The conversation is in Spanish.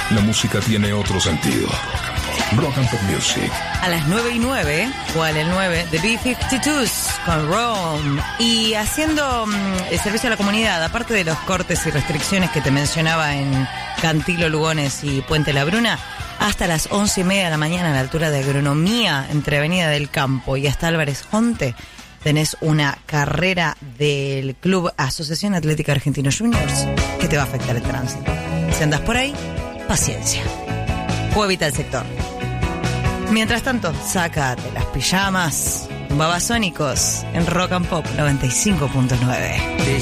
la música tiene otro sentido. Rock and Pop Music. A las 9:09, o el 9, The B-52s con Rome. Y haciendo el servicio a la comunidad, aparte de los cortes y restricciones que te mencionaba en Cantilo, Lugones y Puente La Bruna, hasta las 11:30 de la mañana a la altura de Agronomía, entre Avenida del Campo y hasta Álvarez Jonte, tenés una carrera del Club Asociación Atlética Argentino Juniors que te va a afectar el tránsito. Si andás por ahí, paciencia. O evita el sector. Mientras tanto, sácate las pijamas. Babasónicos en Rock and Pop 95.9.